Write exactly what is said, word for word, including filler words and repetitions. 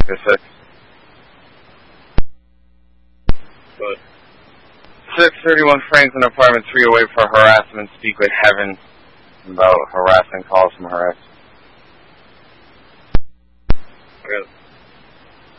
Sector six. Good. six thirty-one Franklin, apartment three, away for harassment. Speak with Heaven about harassing calls from her ex.